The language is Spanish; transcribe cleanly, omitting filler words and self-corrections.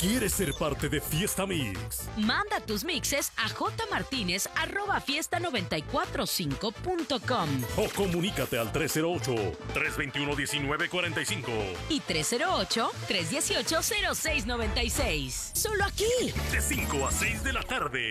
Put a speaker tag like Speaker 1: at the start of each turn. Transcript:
Speaker 1: ¿Quieres ser parte de Fiesta Mix?
Speaker 2: Manda tus mixes a jmartinez@fiesta945.com
Speaker 1: O comunícate al 308-321-1945
Speaker 2: y 308-318-0696. Solo aquí.
Speaker 1: De 5 a 6 de la tarde.